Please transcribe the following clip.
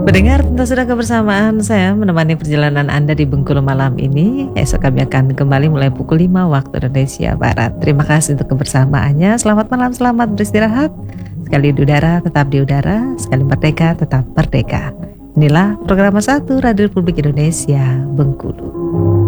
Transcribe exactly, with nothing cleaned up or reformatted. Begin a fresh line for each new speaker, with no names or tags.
Pendengar, tentu sudah kebersamaan saya menemani perjalanan Anda di Bengkulu malam ini. Esok kami akan kembali mulai pukul lima waktu Indonesia Barat. Terima kasih untuk kebersamaannya. Selamat malam, selamat beristirahat. Sekali di udara, tetap di udara. Sekali merdeka, tetap merdeka. Inilah program satu Radio Republik Indonesia Bengkulu.